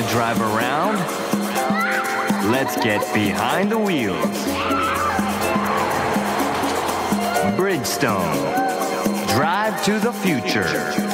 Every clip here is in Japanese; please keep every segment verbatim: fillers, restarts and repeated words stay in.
drive around? Let's get behind the wheels. Bridgestone. Drive to the future.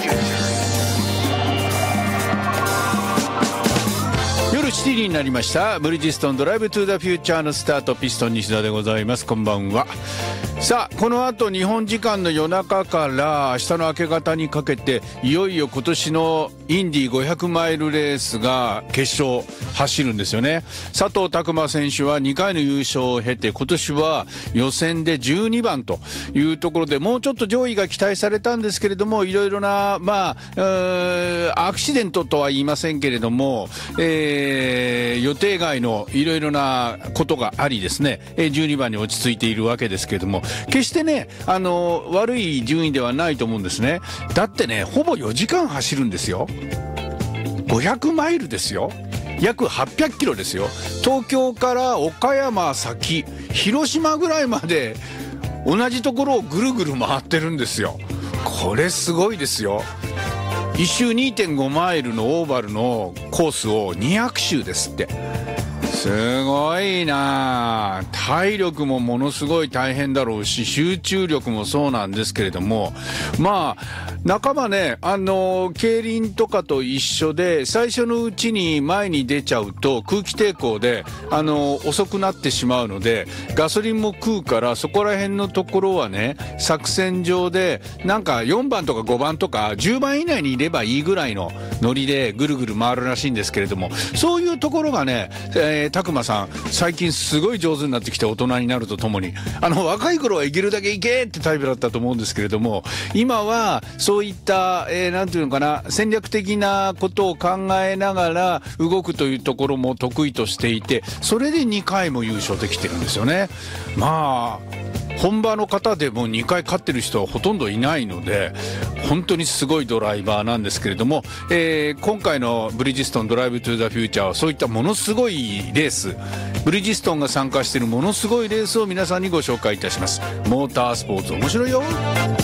夜しちじになりました。ブリヂストンドライブトゥザフューチャーのスタート、ピストン西田でございます。こんばんは。さあ、この後日本時間の夜中から明日の明け方にかけて、いよいよ今年のインディごひゃくマイルレースが決勝走るんですよね。佐藤拓磨選手はにかいの優勝を経て、今年は予選でじゅうにばんというところで、もうちょっと上位が期待されたんですけれども、いろいろな、まあ、アクシデントとは言いませんけれども、えー、予定外のいろいろなことがありですね、じゅうにばんに落ち着いているわけですけれども、決してね、あの悪い順位ではないと思うんですね。だってね、ほぼよじかん走るんですよ。ごひゃくマイルですよ。約はっぴゃくキロですよ。東京から岡山先、広島ぐらいまで同じところをぐるぐる回ってるんですよ。これすごいですよ。いっ周 にてんご マイルのオーバルのコースをにひゃく周ですって。すごいな。体力もものすごい大変だろうし、集中力もそうなんですけれども、まあ仲間ね、あの競輪とかと一緒で、最初のうちに前に出ちゃうと空気抵抗であの遅くなってしまうので、ガソリンも食うから、そこら辺のところはね、作戦上でなんかよんばんとかごばんとかじゅうばん以内にいればいいぐらいのノリでぐるぐる回るらしいんですけれども、そういうところがね、えー拓磨さん最近すごい上手になってきて、大人になるとともに、あの若い頃は生きるだけいけってタイプだったと思うんですけれども、今はそういった、えー、なんていうのかな、戦略的なことを考えながら動くというところも得意としていて、それでにかいも優勝できてるんですよね。まあ本場の方でもにかい勝ってる人はほとんどいないので、本当にすごいドライバーなんですけれども、えー、今回のブリヂストンドライブトゥザフューチャーはそういったものすごいレース、ブリヂストンが参加しているものすごいレースを皆さんにご紹介いたします。モータースポーツ面白いよ。